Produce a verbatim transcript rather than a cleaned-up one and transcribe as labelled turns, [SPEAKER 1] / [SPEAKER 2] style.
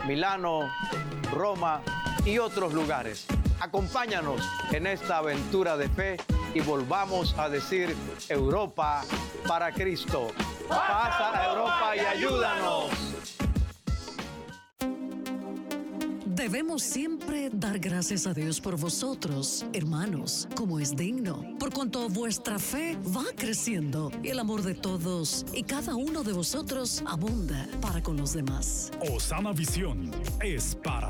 [SPEAKER 1] Milano, Roma y otros lugares. Acompáñanos en esta aventura de fe y volvamos a decir Europa para Cristo. Pasa a Europa y ayúdanos.
[SPEAKER 2] Debemos siempre dar gracias a Dios por vosotros, hermanos, como es digno, por cuanto vuestra fe va creciendo y el amor de todos y cada uno de vosotros abunda para con los demás.
[SPEAKER 3] Osana Visión es para